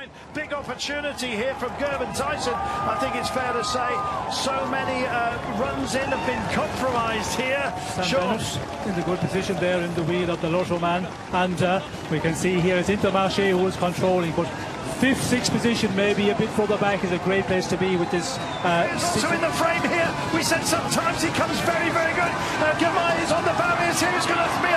Big opportunity here from Gervin Tyson. I think it's fair to say so many runs in have been compromised here. Sam Bennett in the good position there in the wheel of the Lotto man, and we can see here it's Intermarché who is controlling, but fifth, sixth position, maybe a bit further back, is a great place to be with this. Also in the frame here, we said sometimes he comes very, very good. Gamay is on the barriers here. He's going to be